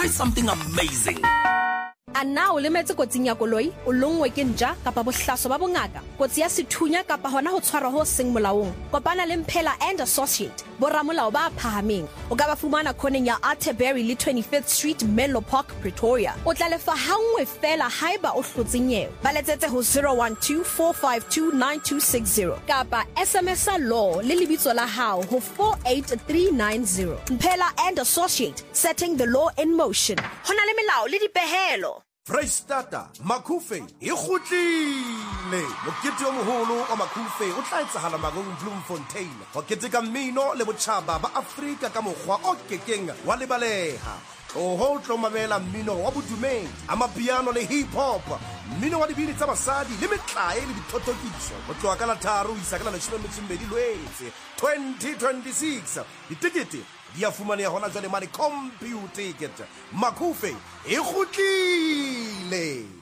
try something amazing. A na o lemetse kotsing ya koloi o longwe ke nja kapa bohlaso ba bongaka kotsi ya sethunya kapa hona ho tshwarwa ho seng molaong kopana le Mphela and Associate boramolao ba phahameng o ka ba fumana khoneng ya Atterbury le 25th Street Menlo Park Pretoria o tla lefa hangwe fela haiba o hlotsenyewe ba letsetse ho 0124529260 kapa SMS law le lebitso la hao ho 48390 Mphela and Associate, setting the law in motion hona le melao le dipehelo. Freistata Makhufe e kgutlile mokete o moholo wa Makhufe o tla etsahala Magong Bloemfontein ho keteka mmino le botjhaba ba Afrika ka mokgwa o kekeng wa lebaleha ho tlo mamela mmino wa bodumedi amapiano le hip hop mmino wa dibini tsa basadi le metlae le dithotokiso ho tloa ka la 3 isa ka la 12 Lwetse 2026 ditikete dia fumaneha hona jwale mane computer ticket Makhufe e kgutlile.